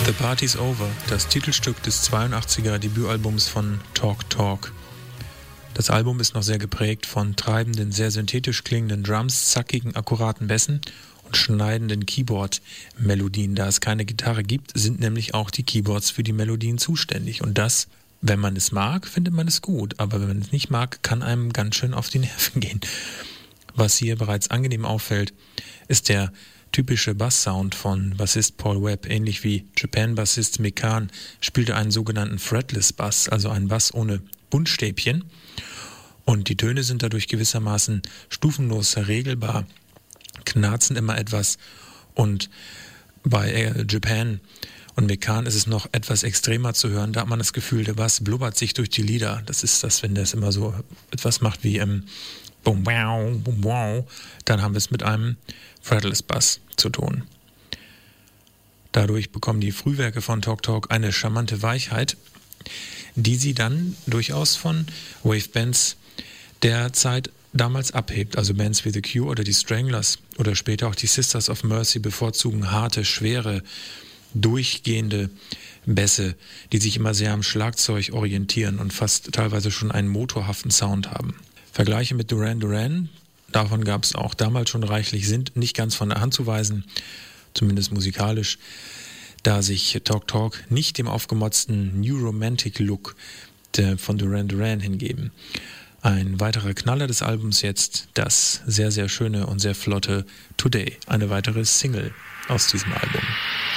The Party's Over, das Titelstück des 82er Debütalbums von Talk Talk. Das Album ist noch sehr geprägt von treibenden, sehr synthetisch klingenden Drums, zackigen, akkuraten Bässen und schneidenden Keyboard-Melodien. Da es keine Gitarre gibt, sind nämlich auch die Keyboards für die Melodien zuständig. Und das, wenn man es mag, findet man es gut. Aber wenn man es nicht mag, kann einem ganz schön auf die Nerven gehen. Was hier bereits angenehm auffällt, ist der typische Basssound von Bassist Paul Webb. Ähnlich wie Japan-Bassist Mick Kahn spielte einen sogenannten Fretless Bass, also einen Bass ohne Buntstäbchen. Und die Töne sind dadurch gewissermaßen stufenlos regelbar, knarzen immer etwas. Und bei Japan und Mick Kahn ist es noch etwas extremer zu hören. Da hat man das Gefühl, der Bass blubbert sich durch die Lieder. Das ist das, wenn das immer so etwas macht wie bum, wow, bum, wow, dann haben wir es mit einem Fretless Bass zu tun. Dadurch bekommen die Frühwerke von Talk Talk eine charmante Weichheit, die sie dann durchaus von Wave-Bands der Zeit damals abhebt. Also Bands wie The Cure oder die Stranglers oder später auch die Sisters of Mercy bevorzugen harte, schwere, durchgehende Bässe, die sich immer sehr am Schlagzeug orientieren und fast teilweise schon einen motorhaften Sound haben. Vergleiche mit Duran Duran, davon gab es auch damals schon reichlich, sind nicht ganz von der Hand zu weisen, zumindest musikalisch, da sich Talk Talk nicht dem aufgemotzten New Romantic Look von Duran Duran hingeben. Ein weiterer Knaller des Albums jetzt, das sehr, sehr schöne und sehr flotte Today, eine weitere Single aus diesem Album.